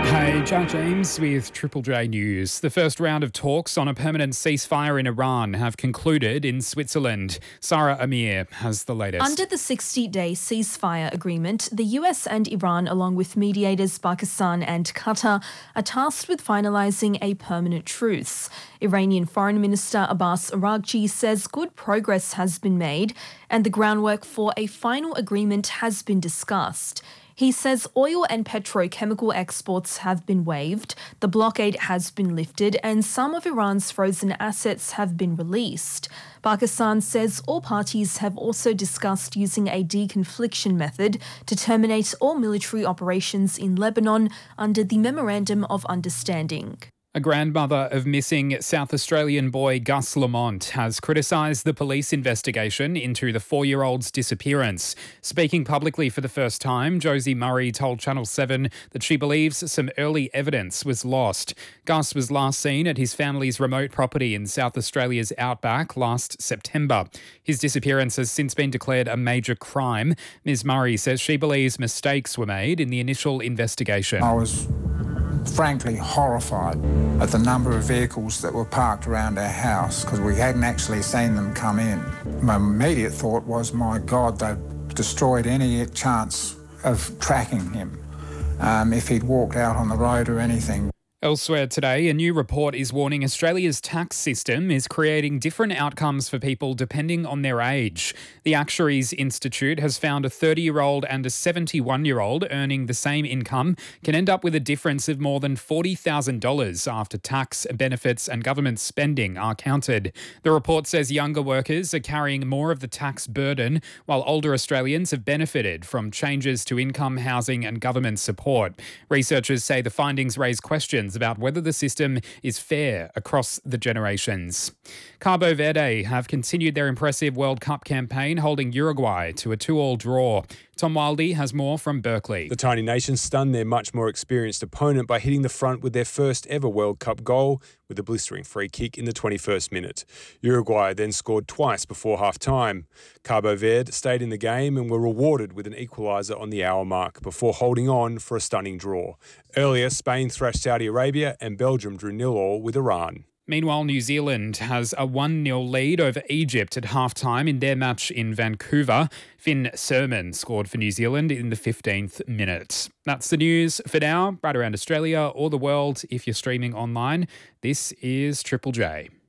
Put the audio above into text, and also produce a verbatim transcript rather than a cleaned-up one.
Hey, Jack James with Triple J News. The first round of talks on a permanent ceasefire in Iran have concluded in Switzerland. Sarah Amir has the latest. Under the sixty-day ceasefire agreement, the U S and Iran, along with mediators Pakistan and Qatar, are tasked with finalising a permanent truce. Iranian Foreign Minister Abbas Araghchi says good progress has been made and the groundwork for a final agreement has been discussed. He says oil and petrochemical exports have been waived, the blockade has been lifted, and some of Iran's frozen assets have been released. Pakistan says all parties have also discussed using a deconfliction method to terminate all military operations in Lebanon under the Memorandum of Understanding. A grandmother of missing South Australian boy Gus Lamont has criticised the police investigation into the four-year-old's disappearance. Speaking publicly for the first time, Josie Murray told Channel seven that she believes some early evidence was lost. Gus was last seen at his family's remote property in South Australia's outback last September. His disappearance has since been declared a major crime. Miz Murray says she believes mistakes were made in the initial investigation. I was frankly horrified at the number of vehicles that were parked around our house because we hadn't actually seen them come in. My immediate thought was, my God, they've destroyed any chance of tracking him um, if he'd walked out on the road or anything. Elsewhere today, a new report is warning Australia's tax system is creating different outcomes for people depending on their age. The Actuaries Institute has found a thirty-year-old and a seventy-one-year-old earning the same income can end up with a difference of more than forty thousand dollars after tax, benefits and government spending are counted. The report says younger workers are carrying more of the tax burden, while older Australians have benefited from changes to income, housing and government support. Researchers say the findings raise questions about whether the system is fair across the generations. Cabo Verde have continued their impressive World Cup campaign, holding Uruguay to a two-all draw. Tom Wildey has more from Berkeley. The tiny nation stunned their much more experienced opponent by hitting the front with their first ever World Cup goal with a blistering free kick in the twenty-first minute. Uruguay then scored twice before half-time. Cabo Verde stayed in the game and were rewarded with an equaliser on the hour mark before holding on for a stunning draw. Earlier, Spain thrashed Saudi Arabia and Belgium drew nil-all with Iran. Meanwhile, New Zealand has a one nil lead over Egypt at half-time in their match in Vancouver. Finn Sermon scored for New Zealand in the fifteenth minute. That's the news for now. Right around Australia or the world if you're streaming online. This is Triple J.